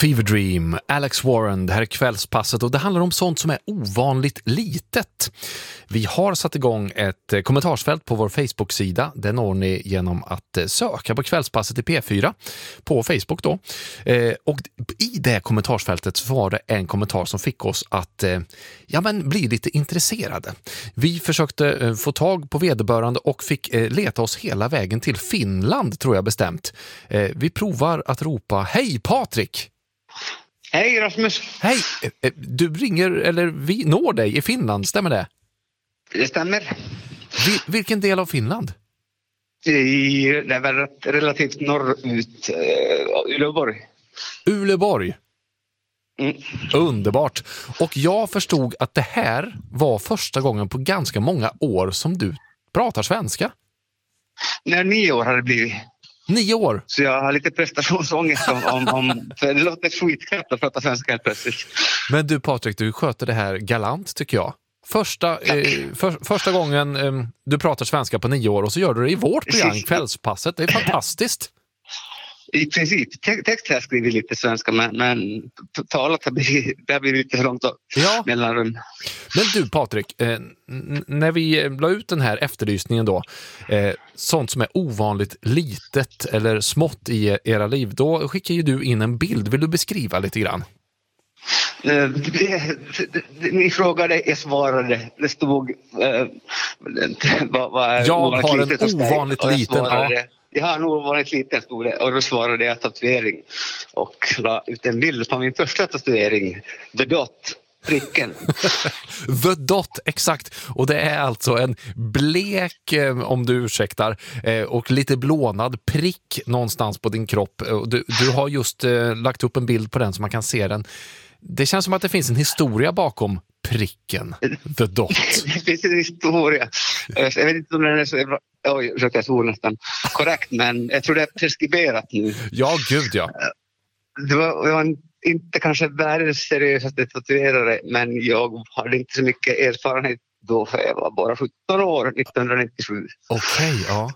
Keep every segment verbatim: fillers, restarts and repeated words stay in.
Fever Dream, Alex Warren, det här är kvällspasset och det handlar om sånt som är ovanligt litet. Vi har satt igång ett kommentarsfält på vår Facebook-sida. Det når ni genom att söka på kvällspasset i P fyra på Facebook då. Eh, och i det kommentarsfältet så var det en kommentar som fick oss att eh, ja, men bli lite intresserade. Vi försökte eh, få tag på vederbörande och fick eh, leta oss hela vägen till Finland, tror jag bestämt. Eh, vi provar att ropa hej Patrik! Hej Rasmus! Hej! Du ringer, eller vi når dig i Finland, stämmer det? Det stämmer. Vil- vilken del av Finland? I, det är väl relativt norrut, uh, Uleåborg. Uleåborg. Mm. Underbart. Och jag förstod att det här var första gången på ganska många år som du pratar svenska. När nio år har det blivit. Nio år? Så jag har lite prestationsångest om, om, om för det låter skitknäppt att prata svenska helt plötsligt. Men du Patrik, du sköter det här galant tycker jag. Första, eh, för, första gången eh, du pratar svenska på nio år och så gör du det i vårt program, Kvällspasset. Det är fantastiskt. I princip, te- text har jag skrivit lite svenska men, men talat har blivit, det har blivit lite för långt ja. mellanrum. Men du Patrik, eh, n- när vi la ut den här efterlysningen då, eh, sånt som är ovanligt litet eller smått i era liv, då skickar ju du in en bild. Vill du beskriva lite grann? Uh, det, det, ni frågade, jag svarade. Det stod uh, vad, vad jag har en ovanligt liten ja. Jag har en ovanligt liten stod det, och då svarade jag tatuering och la ut en bild på min första tatuering, The Dot, pricken. The Dot, exakt. Och det är alltså en blek, om du ursäktar, och lite blånad prick någonstans på din kropp. Du, du har just lagt upp en bild på den så man kan se den. Det känns som att det finns en historia bakom pricken, The Dot. Det finns en historia. Jag vet inte om den är så... Oj, jag tror nästan korrekt, men jag tror det är preskriberat nu. Ja, gud ja. Det var, det var en, inte kanske världens seriösaste tatuerare, men jag hade inte så mycket erfarenhet då, för jag var bara sjutton år, nittonhundranittiosju. Okej, okay, ja.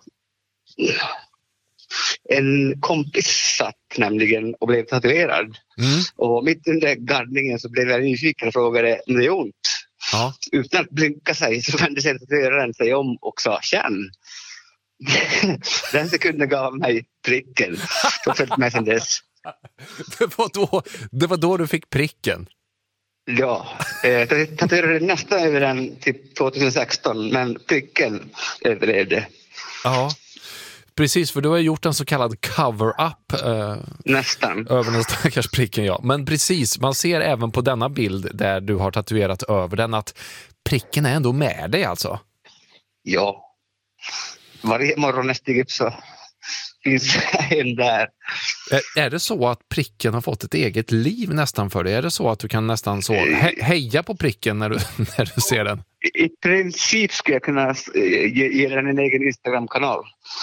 En kompis satt nämligen och blev tatuerad. Mm. Och mitt under gardningen så blev jag nyfiken och frågade om det är ont. Ja. Utan att blinka sig så vände sig tatueraren sig om och sa känn. Den sekunden gav mig pricken. Så följt med sedan dess. Det var, då, det var då du fick pricken? Ja, jag tatuerade nästan över den till tjugohundrasexton, men pricken överlevde. Ja. Precis, för du har gjort en så kallad cover-up eh, nästan över den stackars pricken, ja. Men precis, man ser även på denna bild där du har tatuerat över den att pricken är ändå med dig alltså. Ja, varje morgon när jag stiger upp så finns en där. Är, är det så att pricken har fått ett eget liv nästan för dig? Är det så att du kan nästan så he- heja på pricken när du, när du ser den? I, i princip skulle jag kunna ge, ge den en egen Instagram-kanal.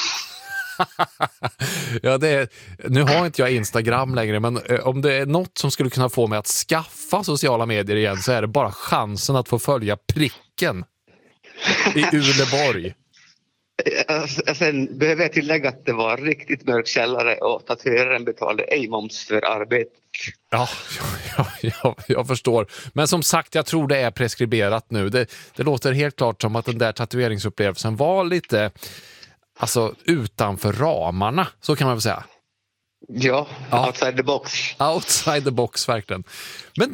Ja, det är, nu har inte jag Instagram längre, men om det är något som skulle kunna få mig att skaffa sociala medier igen så är det bara chansen att få följa pricken i Uleåborg. Sen behöver jag tillägga att det var riktigt mörk källare och tatueraren betalade ej moms för arbetet. Ja, ja, ja, jag förstår. Men som sagt, jag tror det är preskriberat nu. Det, det låter helt klart som att den där tatueringsupplevelsen var lite alltså utanför ramarna, så kan man väl säga. Ja, ja. outside the box. Outside the box, verkligen. Men